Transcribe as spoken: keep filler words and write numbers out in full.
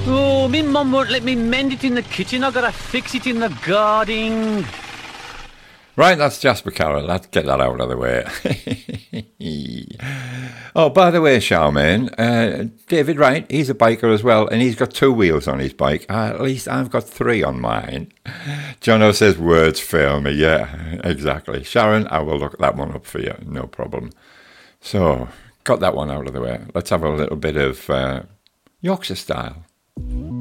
Oh, me mum won't let me mend it in the kitchen. I gotta fix it in the garden. Right, that's Jasper Carroll. Let's get that out of the way. Oh, by the way, Charmaine, uh, David Wright, he's a biker as well, and he's got two wheels on his bike. Uh, at least I've got three on mine. Jono says words fail me. Yeah, exactly. Sharon, I will look that one up for you. No problem. So, got that one out of the way. Let's have a little bit of uh, Yorkshire style.